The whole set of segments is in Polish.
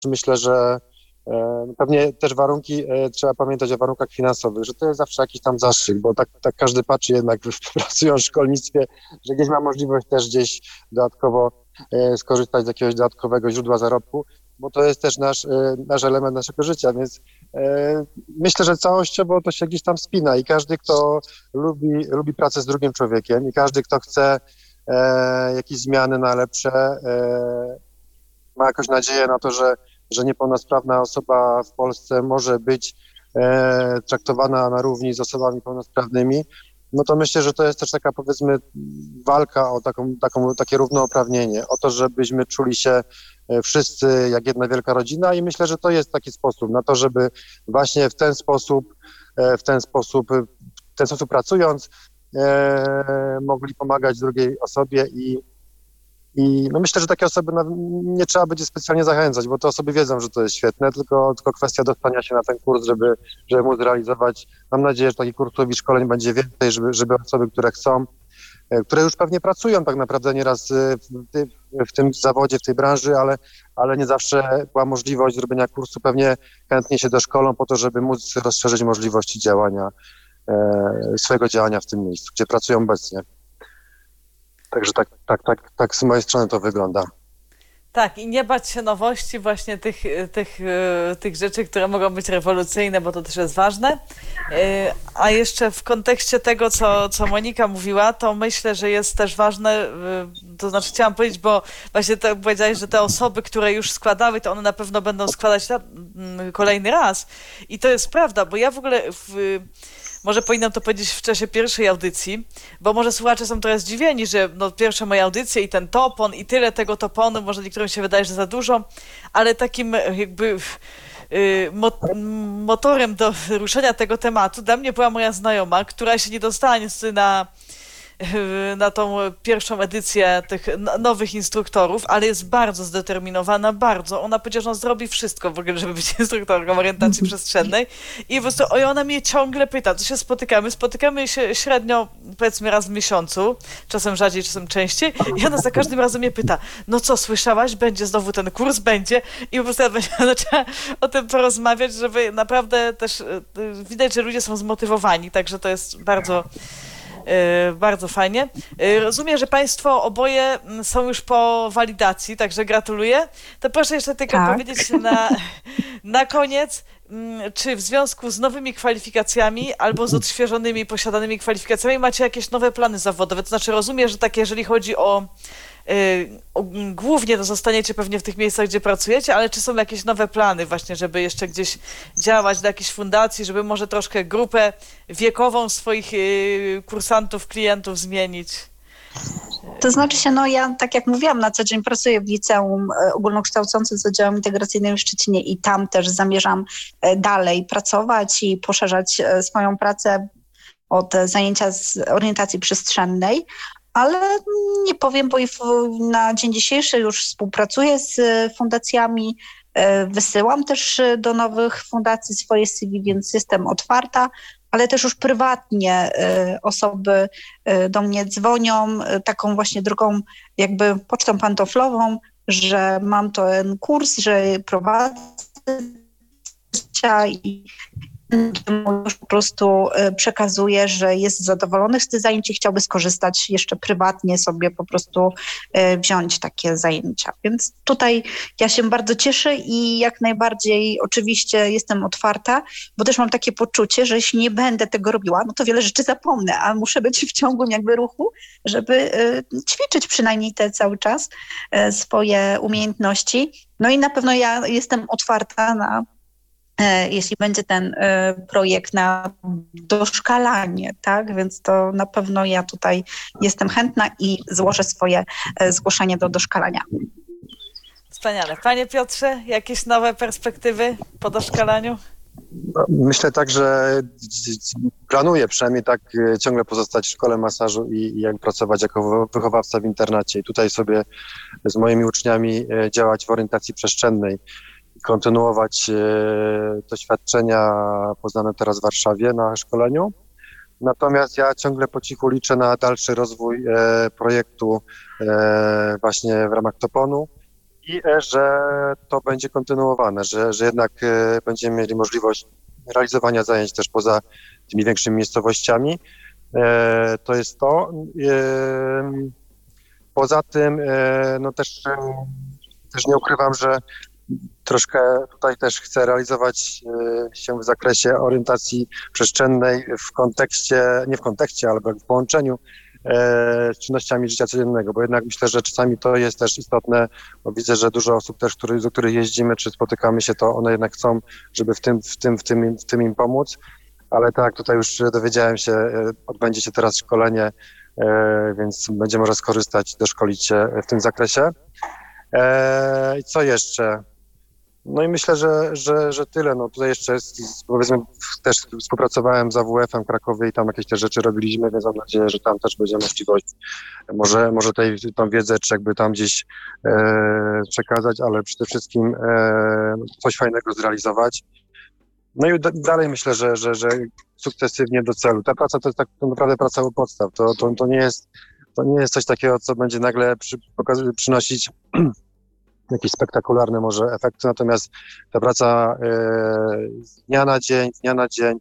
myślę, że pewnie też warunki, trzeba pamiętać o warunkach finansowych, że to jest zawsze jakiś tam zastrzyk, bo tak każdy patrzy jednak, pracując w szkolnictwie, że gdzieś ma możliwość też gdzieś dodatkowo skorzystać z jakiegoś dodatkowego źródła zarobku, bo to jest też nasz element naszego życia, więc myślę, że całościowo to się gdzieś tam spina i każdy, kto lubi pracę z drugim człowiekiem i każdy, kto chce jakieś zmiany na lepsze, ma jakąś nadzieję na to, że niepełnosprawna osoba w Polsce może być traktowana na równi z osobami pełnosprawnymi, no to myślę, że to jest też taka, powiedzmy, walka o takie równouprawnienie, o to, żebyśmy czuli się wszyscy jak jedna wielka rodzina i myślę, że to jest taki sposób na to, żeby właśnie w ten sposób pracując mogli pomagać drugiej osobie i no myślę, że takie osoby nie trzeba będzie specjalnie zachęcać, bo te osoby wiedzą, że to jest świetne, tylko kwestia dostania się na ten kurs, żeby móc zrealizować. Mam nadzieję, że takich kursów i szkoleń będzie więcej, żeby osoby, które chcą, które już pewnie pracują tak naprawdę nieraz w tym zawodzie, w tej branży, ale nie zawsze była możliwość zrobienia kursu, pewnie chętnie się doszkolą po to, żeby móc rozszerzyć możliwości swojego działania w tym miejscu, gdzie pracują obecnie. Także tak z mojej strony to wygląda. Tak, i nie bać się nowości, właśnie tych rzeczy, które mogą być rewolucyjne, bo to też jest ważne. A jeszcze w kontekście tego, co Monika mówiła, to myślę, że jest też ważne, to znaczy chciałam powiedzieć, bo właśnie powiedziałeś, że te osoby, które już składały, to one na pewno będą składać kolejny raz. I to jest prawda, bo ja w ogóle może powinnam to powiedzieć w czasie pierwszej audycji, bo może słuchacze są trochę zdziwieni, że no, pierwsze moje audycje i ten topon i tyle tego toponu, może niektórym się wydaje, że za dużo, ale takim jakby motorem do ruszenia tego tematu dla mnie była moja znajoma, która się nie dostała niestety na tą pierwszą edycję tych nowych instruktorów, ale jest bardzo zdeterminowana, bardzo. Ona powiedziała, że on zrobi wszystko w ogóle, żeby być instruktorką orientacji przestrzennej i po prostu ona mnie ciągle pyta, to się spotykamy się średnio powiedzmy raz w miesiącu, czasem rzadziej, czasem częściej i ona za każdym razem mnie pyta, no co, słyszałaś, będzie znowu ten kurs, będzie i po prostu ja zaczęła o tym porozmawiać, żeby naprawdę też widać, że ludzie są zmotywowani, także to jest bardzo fajnie. Rozumiem, że Państwo oboje są już po walidacji, także gratuluję. To proszę jeszcze tylko powiedzieć na koniec, czy w związku z nowymi kwalifikacjami albo z odświeżonymi, posiadanymi kwalifikacjami macie jakieś nowe plany zawodowe? To znaczy rozumiem, że tak jeżeli chodzi głównie to zostaniecie pewnie w tych miejscach, gdzie pracujecie, ale czy są jakieś nowe plany właśnie, żeby jeszcze gdzieś działać do jakiejś fundacji, żeby może troszkę grupę wiekową swoich kursantów, klientów zmienić? To znaczy się, no ja tak jak mówiłam, na co dzień pracuję w liceum ogólnokształcącym z oddziałem integracyjnym w Szczecinie i tam też zamierzam dalej pracować i poszerzać swoją pracę od zajęcia z orientacji przestrzennej. Ale nie powiem, bo na dzień dzisiejszy już współpracuję z fundacjami, wysyłam też do nowych fundacji swoje CV, więc jestem otwarta, ale też już prywatnie osoby do mnie dzwonią taką właśnie drogą jakby pocztą pantoflową, że mam ten kurs, że prowadzę i już po prostu przekazuje, że jest zadowolony z tych zajęć i chciałby skorzystać jeszcze prywatnie sobie po prostu wziąć takie zajęcia. Więc tutaj ja się bardzo cieszę i jak najbardziej oczywiście jestem otwarta, bo też mam takie poczucie, że jeśli nie będę tego robiła, no to wiele rzeczy zapomnę, a muszę być w ciągu jakby ruchu, żeby ćwiczyć przynajmniej te cały czas swoje umiejętności. No i na pewno ja jestem otwarta na jeśli będzie ten projekt na doszkalanie, tak? Więc to na pewno ja tutaj jestem chętna i złożę swoje zgłoszenie do doszkalania. Wspaniale. Panie Piotrze, jakieś nowe perspektywy po doszkalaniu? Myślę tak, że planuję przynajmniej tak ciągle pozostać w szkole masażu i jak pracować jako wychowawca w internacie i tutaj sobie z moimi uczniami działać w orientacji przestrzennej. Kontynuować doświadczenia poznane teraz w Warszawie na szkoleniu. Natomiast ja ciągle po cichu liczę na dalszy rozwój projektu właśnie w ramach Toponu i że to będzie kontynuowane, że jednak będziemy mieli możliwość realizowania zajęć też poza tymi większymi miejscowościami. To jest to. Poza tym no też nie ukrywam, że troszkę tutaj też chcę realizować się w zakresie orientacji przestrzennej ale w połączeniu z czynnościami życia codziennego, bo jednak myślę, że czasami to jest też istotne, bo widzę, że dużo osób też, do których jeździmy, czy spotykamy się, to one jednak chcą, żeby w tym im pomóc, ale tak, tutaj już dowiedziałem się, odbędzie się teraz szkolenie, więc będzie można skorzystać, doszkolić się w tym zakresie. I co jeszcze? No i myślę, że tyle. No tutaj jeszcze powiedzmy też współpracowałem z AWF-em w Krakowie i tam jakieś te rzeczy robiliśmy, więc mam nadzieję, że tam też będzie możliwość może tą wiedzę czy jakby tam gdzieś przekazać, ale przede wszystkim coś fajnego zrealizować. No i dalej myślę, że sukcesywnie do celu. Ta praca to jest tak naprawdę praca u podstaw. To nie jest coś takiego, co będzie nagle przynosić jakieś spektakularne może efekty, natomiast ta praca z dnia na dzień,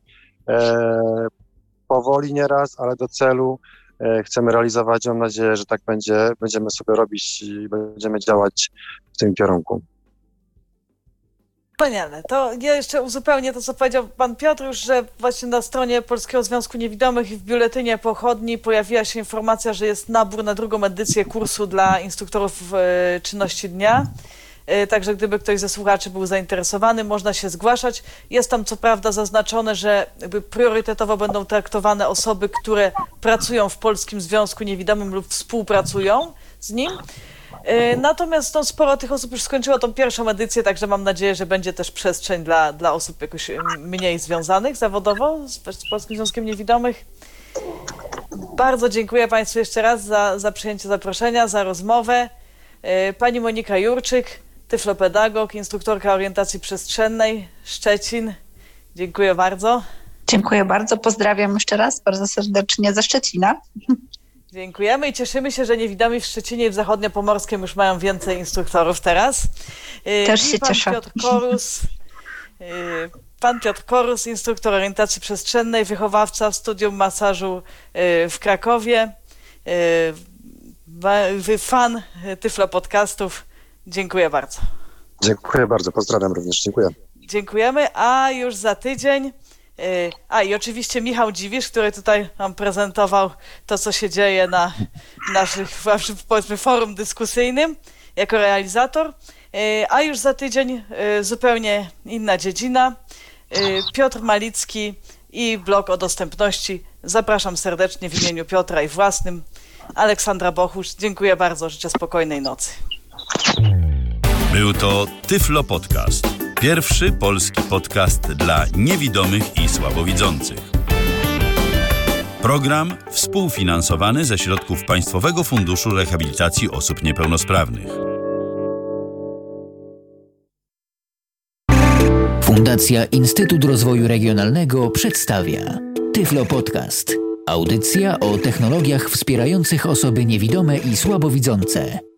powoli nieraz, ale do celu chcemy realizować. Mam nadzieję, że tak będziemy sobie robić i będziemy działać w tym kierunku. Wspaniale. To ja jeszcze uzupełnię to, co powiedział pan Piotr, już, że właśnie na stronie Polskiego Związku Niewidomych i w biuletynie pochodni pojawiła się informacja, że jest nabór na drugą edycję kursu dla instruktorów czynności dnia. Także gdyby ktoś ze słuchaczy był zainteresowany, można się zgłaszać. Jest tam co prawda zaznaczone, że jakby priorytetowo będą traktowane osoby, które pracują w Polskim Związku Niewidomym lub współpracują z nim. Natomiast no, sporo tych osób już skończyło tą pierwszą edycję, także mam nadzieję, że będzie też przestrzeń dla osób jakoś mniej związanych zawodowo z Polskim Związkiem Niewidomych. Bardzo dziękuję Państwu jeszcze raz za przyjęcie zaproszenia, za rozmowę. Pani Monika Jurczyk, tyflopedagog, instruktorka orientacji przestrzennej, Szczecin. Dziękuję bardzo. Dziękuję bardzo, pozdrawiam jeszcze raz bardzo serdecznie ze Szczecina. Dziękujemy i cieszymy się, że niewidomi w Szczecinie i w Zachodniopomorskiem już mają więcej instruktorów teraz. Też się cieszę. Pan Piotr Korus, instruktor orientacji przestrzennej, wychowawca w Studium Masażu w Krakowie, fan Tyflo Podcastów. Dziękuję bardzo. Dziękuję bardzo, pozdrawiam również, dziękuję. Dziękujemy, a już za tydzień... i oczywiście Michał Dziwisz, który tutaj nam prezentował to, co się dzieje na naszym, powiedzmy, forum dyskusyjnym jako realizator. A już za tydzień zupełnie inna dziedzina. Piotr Malicki i blog o dostępności. Zapraszam serdecznie w imieniu Piotra i własnym. Aleksandra Bochusz. Dziękuję bardzo. Życzę spokojnej nocy. Był to Tyflo Podcast. Pierwszy polski podcast dla niewidomych i słabowidzących. Program współfinansowany ze środków Państwowego Funduszu Rehabilitacji Osób Niepełnosprawnych. Fundacja Instytut Rozwoju Regionalnego przedstawia Tyflo Podcast. Audycja o technologiach wspierających osoby niewidome i słabowidzące.